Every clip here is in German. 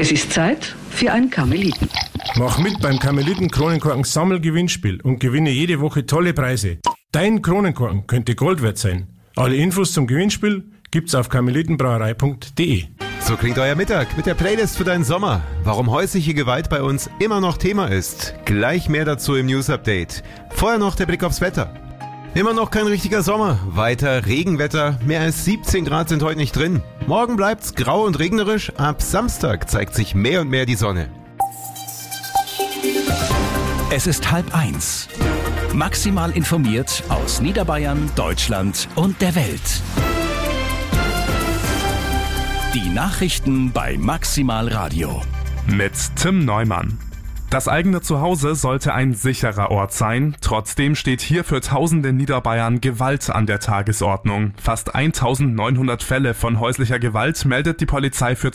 Es ist Zeit für ein Karmeliten. Mach mit beim Karmeliten-Kronenkorken-Sammelgewinnspiel und gewinne jede Woche tolle Preise. Dein Kronenkorken könnte Gold wert sein. Alle Infos zum Gewinnspiel gibt's auf karmelitenbrauerei.de. So klingt euer Mittag mit der Playlist für deinen Sommer. Warum häusliche Gewalt bei uns immer noch Thema ist. Gleich mehr dazu im News-Update. Vorher noch der Blick aufs Wetter. Immer noch kein richtiger Sommer. Weiter Regenwetter. Mehr als 17 Grad sind heute nicht drin. Morgen bleibt's grau und regnerisch. Ab Samstag zeigt sich mehr und mehr die Sonne. Es ist 12:30. Maximal informiert aus Niederbayern, Deutschland und der Welt. Die Nachrichten bei Maximal Radio. Mit Tim Neumann. Das eigene Zuhause sollte ein sicherer Ort sein. Trotzdem steht hier für tausende Niederbayern Gewalt an der Tagesordnung. Fast 1900 Fälle von häuslicher Gewalt meldet die Polizei für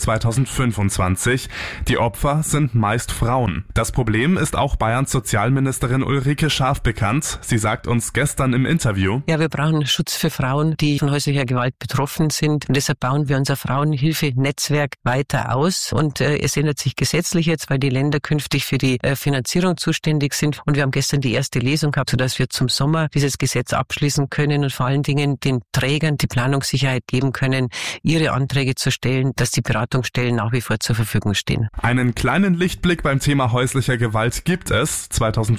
2025. Die Opfer sind meist Frauen. Das Problem ist auch Bayerns Sozialministerin Ulrike Schaaf bekannt. Sie sagt uns gestern im Interview: Ja, wir brauchen Schutz für Frauen, die von häuslicher Gewalt betroffen sind. Und deshalb bauen wir unser Frauenhilfe-Netzwerk weiter aus. Und es ändert sich gesetzlich jetzt, weil die Länder künftig für die Finanzierung zuständig sind. Und wir haben gestern die erste Lesung gehabt, sodass wir zum Sommer dieses Gesetz abschließen können und vor allen Dingen den Trägern die Planungssicherheit geben können, ihre Anträge zu stellen, dass die Beratungsstellen nach wie vor zur Verfügung stehen. Einen kleinen Lichtblick beim Thema häuslicher Gewalt gibt es.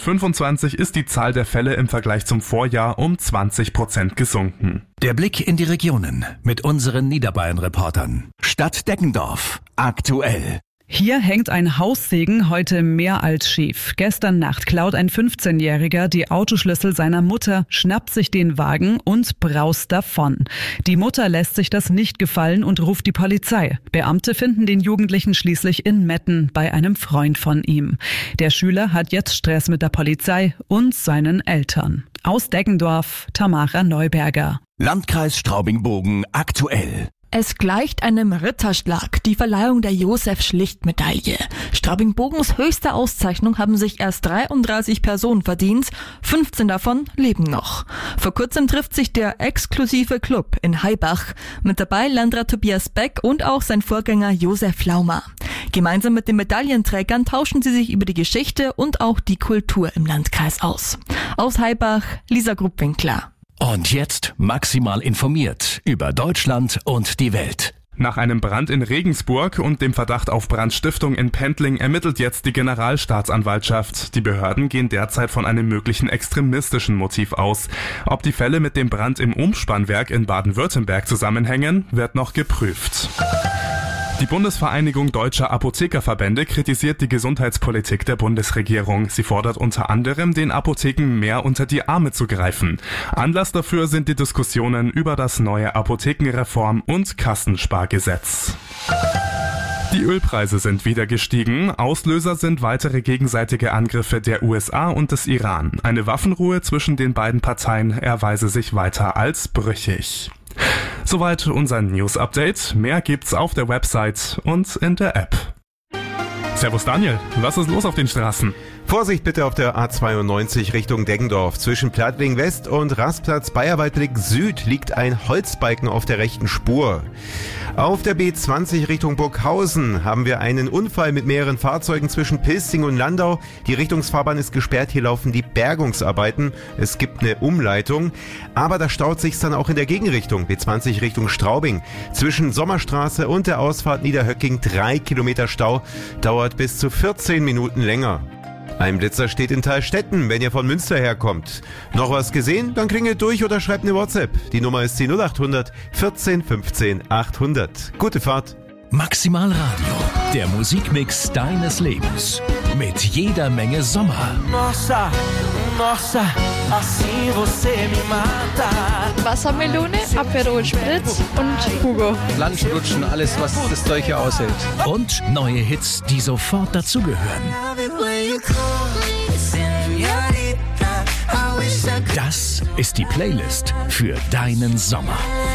2025 ist die Zahl der Fälle im Vergleich zum Vorjahr um 20% gesunken. Der Blick in die Regionen mit unseren Niederbayern-Reportern. Stadt Deggendorf. Aktuell. Hier hängt ein Haussegen heute mehr als schief. Gestern Nacht klaut ein 15-Jähriger die Autoschlüssel seiner Mutter, schnappt sich den Wagen und braust davon. Die Mutter lässt sich das nicht gefallen und ruft die Polizei. Beamte finden den Jugendlichen schließlich in Metten bei einem Freund von ihm. Der Schüler hat jetzt Stress mit der Polizei und seinen Eltern. Aus Deggendorf, Tamara Neuberger. Landkreis Straubing-Bogen aktuell. Es gleicht einem Ritterschlag, die Verleihung der Josef-Schlicht-Medaille. Straubing-Bogens höchste Auszeichnung haben sich erst 33 Personen verdient, 15 davon leben noch. Vor kurzem trifft sich der exklusive Club in Haibach. Mit dabei Landrat Tobias Beck und auch sein Vorgänger Josef Laumer. Gemeinsam mit den Medaillenträgern tauschen sie sich über die Geschichte und auch die Kultur im Landkreis aus. Aus Haibach, Lisa Gruppwinkler. Und jetzt maximal informiert über Deutschland und die Welt. Nach einem Brand in Regensburg und dem Verdacht auf Brandstiftung in Pendling ermittelt jetzt die Generalstaatsanwaltschaft. Die Behörden gehen derzeit von einem möglichen extremistischen Motiv aus. Ob die Fälle mit dem Brand im Umspannwerk in Baden-Württemberg zusammenhängen, wird noch geprüft. Die Bundesvereinigung Deutscher Apothekerverbände kritisiert die Gesundheitspolitik der Bundesregierung. Sie fordert unter anderem, den Apotheken mehr unter die Arme zu greifen. Anlass dafür sind die Diskussionen über das neue Apothekenreform- und Kassenspargesetz. Die Ölpreise sind wieder gestiegen. Auslöser sind weitere gegenseitige Angriffe der USA und des Iran. Eine Waffenruhe zwischen den beiden Parteien erweise sich weiter als brüchig. Soweit unser News-Update. Mehr gibt's auf der Website und in der App. Servus Daniel, was ist los auf den Straßen? Vorsicht bitte auf der A92 Richtung Deggendorf. Zwischen Plattling West und Rastplatz Bayerwaldblick Süd liegt ein Holzbalken auf der rechten Spur. Auf der B20 Richtung Burghausen haben wir einen Unfall mit mehreren Fahrzeugen zwischen Pilsting und Landau. Die Richtungsfahrbahn ist gesperrt, hier laufen die Bergungsarbeiten. Es gibt eine Umleitung, aber da staut sich's dann auch in der Gegenrichtung. B20 Richtung Straubing. Zwischen Sommerstraße und der Ausfahrt Niederhöcking 3 Kilometer Stau, dauert bis zu 14 Minuten länger. Ein Blitzer steht in Thalstetten, wenn ihr von Münster herkommt. Noch was gesehen? Dann klingelt durch oder schreibt eine WhatsApp. Die Nummer ist die 0800 14 15 800. Gute Fahrt. Maximal Radio, der Musikmix deines Lebens. Mit jeder Menge Sommer. Nossa, nossa, assim você me mata. Wassermelone, Aperol Spritz und Hugo. Landrutschen, alles was das Zeug hier aushält. Und neue Hits, die sofort dazugehören. Das ist die Playlist für deinen Sommer.